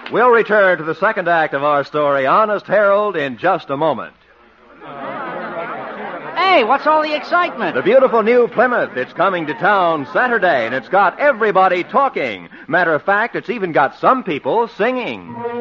We'll return to the second act of our story, Honest Harold, in just a moment. Hey, what's all the excitement? The beautiful new Plymouth. It's coming to town Saturday, and it's got everybody talking. Matter of fact, it's even got some people singing.